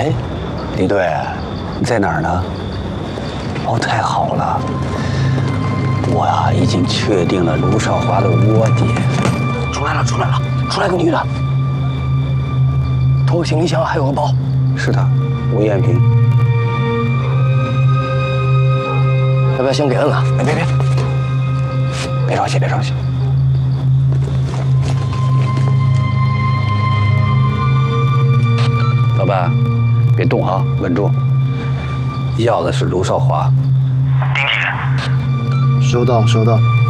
哎，李队，你在哪儿呢？哦，太好了，我呀已经确定了卢少华的窝点。出来了，出来了，出来个女的，拖个行李箱，还有个包。是她，吴艳萍。要不要先给摁了？哎，别着急，别着急。老板，别动啊，稳住。要的是卢少华。 收到，收到。